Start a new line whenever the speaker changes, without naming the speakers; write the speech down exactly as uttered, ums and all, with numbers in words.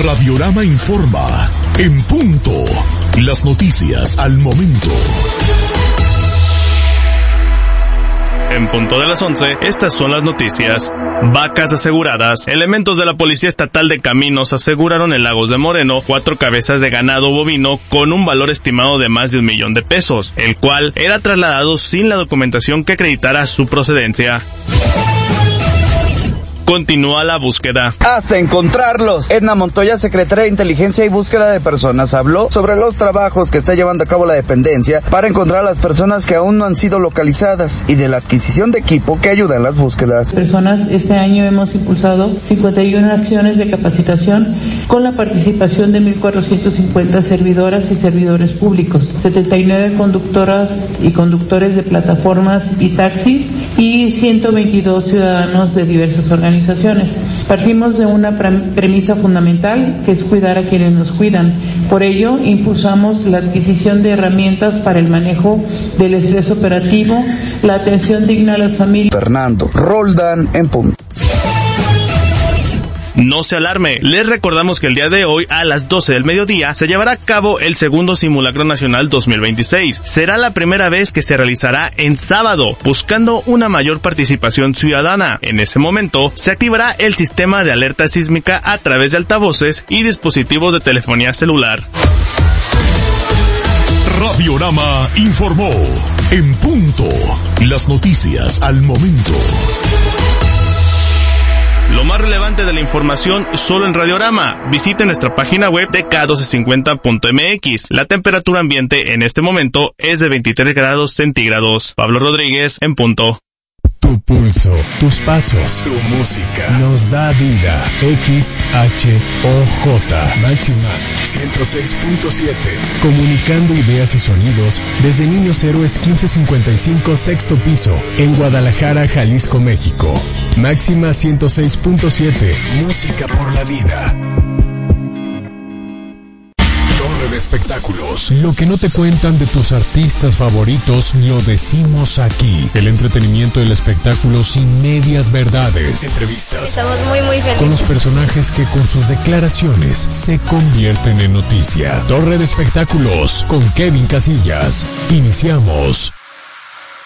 Radiorama informa. En punto. Las noticias al momento.
En punto de las once, estas son las noticias. Vacas aseguradas. Elementos de la Policía Estatal de Caminos aseguraron en Lagos de Moreno cuatro cabezas de ganado bovino con un valor estimado de más de un millón de pesos, el cual era trasladado sin la documentación que acreditara su procedencia. Continúa la búsqueda.
Hasta encontrarlos. Edna Montoya, secretaria de Inteligencia y Búsqueda de Personas, habló sobre los trabajos que está llevando a cabo la dependencia para encontrar a las personas que aún no han sido localizadas y de la adquisición de equipo que ayuda en las búsquedas.
Personas, este año hemos impulsado cincuenta y una acciones de capacitación con la participación de mil cuatrocientas cincuenta servidoras y servidores públicos, setenta y nueve conductoras y conductores de plataformas y taxis y ciento veintidós ciudadanos de diversas organizaciones. Partimos de una premisa fundamental, que es cuidar a quienes nos cuidan. Por ello, impulsamos la adquisición de herramientas para el manejo del estrés operativo, la atención digna a las familias.
Fernando Roldán, en punto.
No se alarme, les recordamos que el día de hoy a las doce del mediodía se llevará a cabo el segundo Simulacro Nacional dos mil veintiséis. Será la primera vez que se realizará en sábado, buscando una mayor participación ciudadana. En ese momento se activará el sistema de alerta sísmica a través de altavoces y dispositivos de telefonía celular.
Radiorama informó. En punto. Las noticias al momento.
Lo más relevante de la información solo en Radiorama. Visite nuestra página web de K doce cincuenta punto M X. La temperatura ambiente en este momento es de veintitrés grados centígrados. Pablo Rodríguez, en punto.
Tu pulso, tus pasos, tu música nos da vida. X H O J Máxima ciento seis punto siete. Comunicando ideas y sonidos desde Niños Héroes quince cincuenta y cinco, sexto piso, en Guadalajara, Jalisco, México. Máxima ciento seis punto siete. Música por la vida. Torre de espectáculos. Lo que no te cuentan de tus artistas favoritos lo decimos aquí. El entretenimiento del espectáculo sin medias verdades. Entrevistas.
Estamos muy muy felices
con los personajes que con sus declaraciones se convierten en noticia. Torre de espectáculos con Kevin Casillas. Iniciamos.